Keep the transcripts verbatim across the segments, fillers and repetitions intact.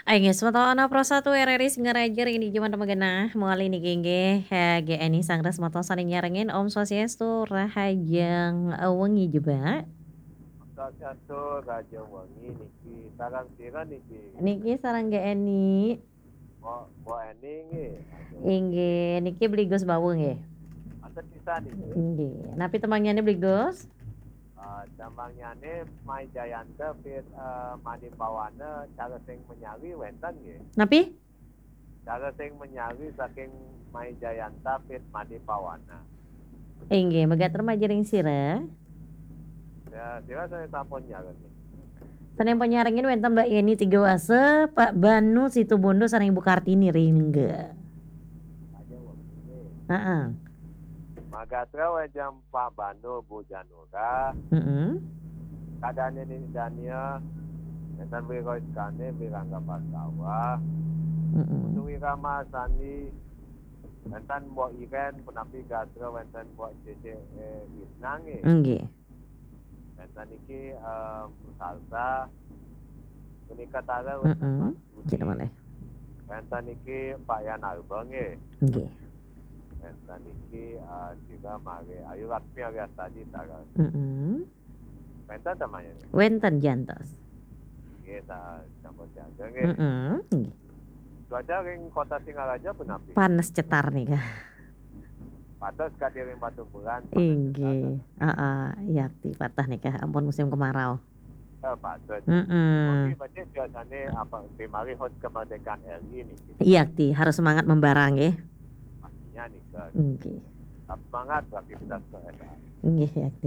Aing suatu anak prosa tu R R I Singaraja ini cuman magana moali ni gengge ha ge ani sangras moto saling nyarengin Om Swastiastu rahajang ewengi jeba. Swastiastu raja wangi niki sarang sira niki. Niki sareng ge eni. Mo mo eni nge. Inggih niki bligos bawung nggih. Asa sisa niki. Inggih. Napi temangyane bligos? Uh, Damangnyane Mai Jayanta pit uh, Mani Pawana cara sing menyari wenten nggih. Napi? Cara sing menyari saking Mai Jayanta pit Mani Pawana. Inggih, megat remaja ring sira. Ya, sira saya sampun nyaren. Saneng panyarengin wenten Mbak Yeni tiga wase, Pak Banu Situbondo sareng Ibu Kartini ringga. Aja wangi. Heeh. Magatra wajam Pak Banu Bu Janura. Heeh. Kadane ni dania dan wiro iskane wirangga pasawa. Heeh. Suwi Rama Sani wenten mbok Iren penapi gatra wenten mbok Cece eh, Wisnange. Nggih. Wenten iki um, salsa punika tara Heeh. wenten Tidak boleh. wenten iki Pak Yan Arbange. Nggih. Wenten iki uh, juga mare Ayu Laksmi alias tadi tara. Heeh. Wenten namanya. Wenten jantos. Nggih ta campur jaga nggih. Heeh. Nggih. Cuaca ring kota Singaraja penapi. Panas cetar nih kah. Patas kadiri batu bulan. Inggih. Heeh, yakti patah nih kah ampun musim kemarau. Eh, patas. Heeh. Oke, berarti biasanya apa primari hot kemerdekaan R I nih. Yakti harus semangat membara nggih. Pastinya nih kan. Nggih. Tetap semangat beraktivitas ke S A. Nggih yakti.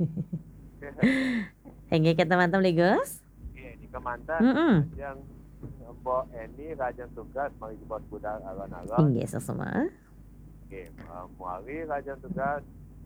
Inggih ke teman-teman Ligos? Iya, di Kemantan Heeh. yang Mbok Eni Rajan Tugas mari buat budak alon-alon. Inggih sesama. Oke, uh, Muari Rajan Tugas.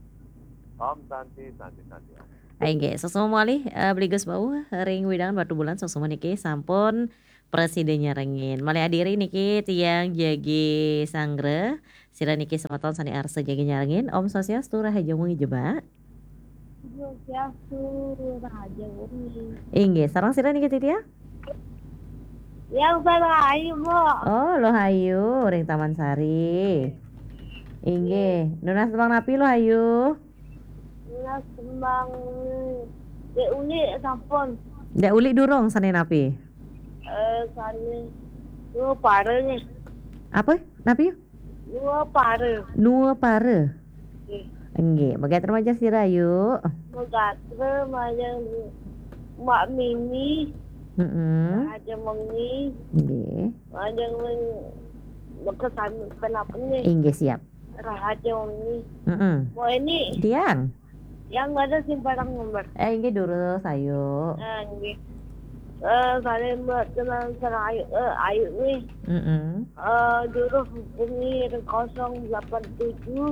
Om Santi Santi Santi. Inggih sesama muali uh, Bligos bau ring widangan batu bulan sesama niki sampun presidennya rengin. Mali adiri niki tiang jagi sangre sira niki semeton sani arsa jagi nyarengin Om Swastiastu rahaja wengi jeba. Swastiastu rahaja wengi. Inggih sareng sira niki titia? Yang sana ayu mo. Oh lo hayu ring Taman Sari. Inggih, nunas tembang napi lo hayu? Nunas tembang de uli sampun. Ndak uli durung sane napi? Eh sane dua pare nih. Apa? Napi? Dua pare. Nua pare. Nggih. Inggih, bagat remaja sira yuk. Megatre majang Mak Mimi. Heeh. Rahaja wengi. Nggih. Majang wen bekesan kenapa nih? Inggih siap. Rahaja wengi. Heeh. Mau ini Tiang. yang nggak ada simparang nomor. Eh inggih durus ayo. Nah, nggih. Eh saling berkenan sareng ayu eh ayu nih. Heeh. Eh jurus hubungi nol delapan tujuh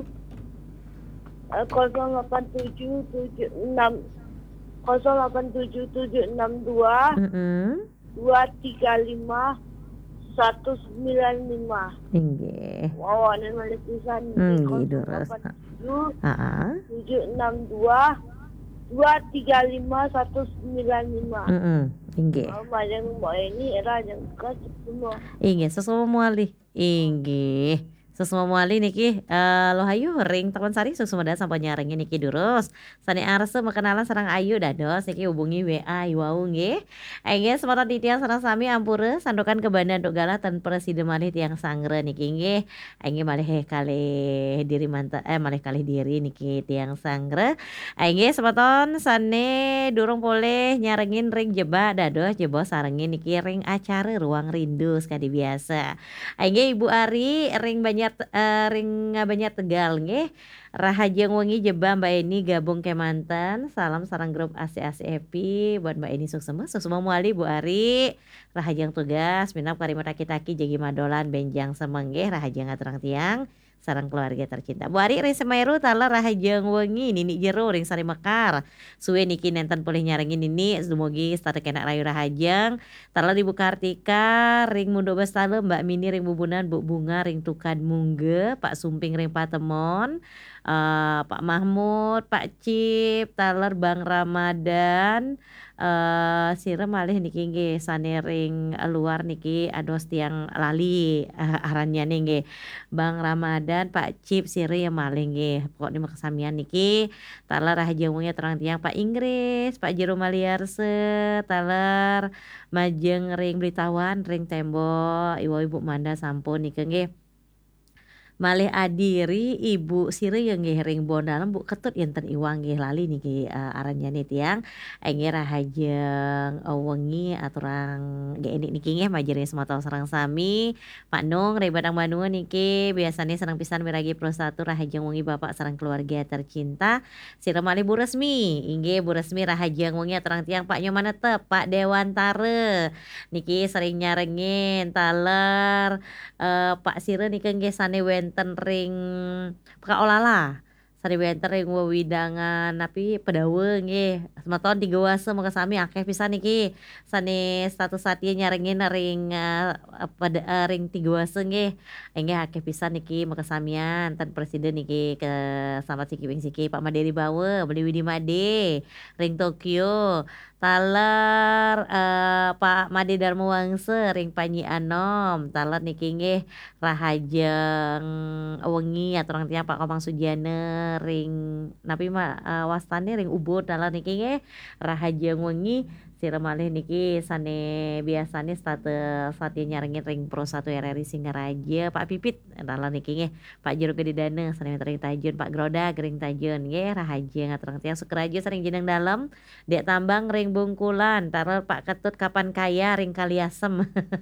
eh nol delapan tujuh tujuh enam nol delapan tujuh tujuh enam dua Heeh. dua tiga lima satu sembilan lima. Inggih. Wow, ini nulis tulisan Nggih durus. tujuh Heeh. tujuh enam dua dua tiga lima satu sembilan lima. Heeh. Inggih. Oh, majang mbak ini era yang ke semua. Inggih sesama muali. Inggih. Sesama muali niki eh lo hayu ring Taman Sari susumeda sampai nyarengin niki durus. Sani arse makenalan sarang ayu dados niki hubungi W A iwau nggih. Inggih semata titiang sareng sami ampure sandokan ke Banda Nduk Galah ten presiden malih tiang sangre niki nggih. Inggih malih kalih diri manta eh malih kalih diri niki tiang sangre. Inggih semeton sane durung boleh nyarengin ring jeba dados jeba sarengin niki ring acara ruang rindu sekali biasa. Inggih Ibu Ari ring banyak uh, ring Banyak Tegal nggih. Rahajeng wengi jeba Mbak Eni gabung Kemanten. Salam sarang grup A C A C Happy buat Mbak Eni suksema suksema muali Bu Ari. Rahajeng tugas minap karimata taki jagi madolan benjang semenggih rahajeng ngaturang tiang sarang keluarga tercinta. Bu Ari ring Semeru tala rahajeng wengi nini jero ring Sari Mekar. Suwe niki nenten boleh nyarengin nini dumugi start kena rayu rahajeng. Tala di Bu Kartika ring Mundo Bestale Mbak Mini ring Bubunan Bu Bunga ring Tukan Mungge Pak Sumping ring Patemon uh, Pak Mahmud Pak Cip taler Bang Ramadan eee, sire malih niki nggih sane ring luar niki ados tiyang lali, eh, arannyane nggih. Bang Ramadan, Pak Cip, sire ya malih nggih. Pokoknya mah kasamian niki taler rahaja umumnya terang tiang Pak Inggris, Pak Jero Maliarse, taler majeng ring Blitawan, ring tembok ibu-ibu manda sampun nike nggih. Malih adiri Ibu sire ya nggih ring Bondalem Bu ketut enten iwang nggih lali niki, eee, arannyane tiyang enggih rahajeng wengi aturang G N I niki nggih majelis moto sareng sami, Pak Nung ring Padang Bandungan niki biasane seneng pisan miragi prosatu rahajeng wengi Bapak sareng keluarga tercinta, sire malih Bu Resmi, inggih Bu Resmi rahajeng wengi aturang tiyang Pak nyoman netep, Pak Dewantare, niki sering nyarengin taler, eee, Pak sire niki nggih sane wenten ring Pekaolala, sane wenten ring wewidangan napi Pedawe nggih, semeton tiga wase mangga sami akeh pisan niki sane status satya nyarengin ring, eee, pada eee, ring tiga wase nggih, enggih akeh pisan niki mangga samian ten presiden niki ke sambat siki ping siki Pak Made Wibawa, Beli Widi Made, ring Tokyo, taler, eee, Pak Made Darmawangse, ring Panji Anom, taler niki nggih rahajeng wengi aturang tiyang Pak Komang Sudiana, ring napi mah, eee, wastane ring Ubud taler niki nggih rahajeng wengi, sire malih niki sane biasane status satya nyarengin ring prosatu R R I Singaraja, Pak Pipit taler niki nggih, Pak Jero Gede Daneuh sane ring Tajun, Pak Grodag ring Tajun nggih rahajeng aturang tiyang Sukaraja sering Jeneng Dalem, Dek Tambang ring Bungkulan, taler Pak Ketut Kapan Kaya ring Kaliasem.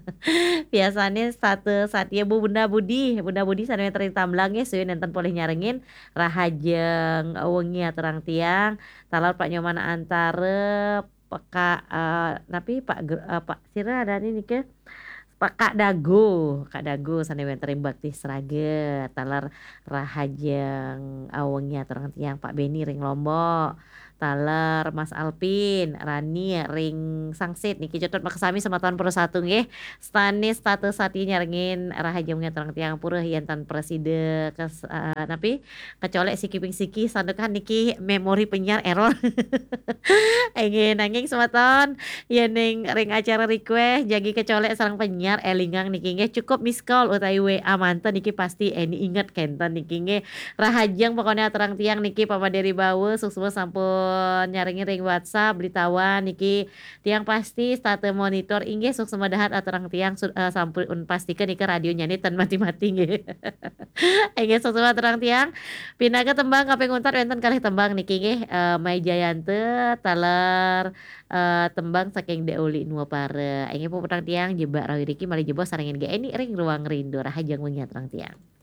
Biasane status satya Bu Bunda Budi, Bunda Budi sane ring Tamblang nggih suwun enten polih nyarengin rahajeng wengi aturang tiyang, taler Pak Nyoman Antare, Peka eee, napi Pak Gr eee, Pak sire adani niki Pak Kak Dago, Kak Dago sane wenten ring Bakti Sraget, taler rahajeng, eee, wengi aturang tiyang Pak Beni ring Lombok, taler Mas Alpin, Rani ring Sangsit niki cotot mangga sami semeton prosatu nggih, stane status satya nyarengin rahajeng wengi aturang tiyang pureuh yen ten preside kes eee, napi kecolek siki ping siki sandekan niki memori penyiar error. Enggih nanging semeton yen ning ring acara request jagi kecolek sareng penyiar elingang niki nggih cukup miss call utawi W A mantun niki pasti Eni inget kenten niki nggih. Rahajeng pokoknya aturang tiyang niki Pak Made Wibawa sukses sampun nyarengin ring WhatsApp Blitawan niki tiyang pasti state monitor inggih sukses medahat aturang tiyang su eee, sampun pastikeun niki radio nyani ten mati-mati nggih. Enggih sukses aturang tiyang, pinaken tembang kaping untat wenten kalih tembang niki nggih, eee, Mai Jayante taler, eee, tembang saking Dek Uli Nuapare, enggih pun petang tiyang jebak rawi niki malih jebos sarengin G N I ring Ruang Rindu rahajeng wengi aturang tiyang.